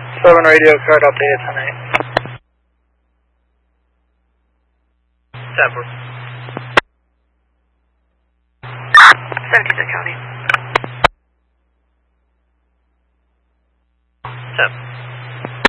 7 radio card updated tonight. September. 76 County. 10.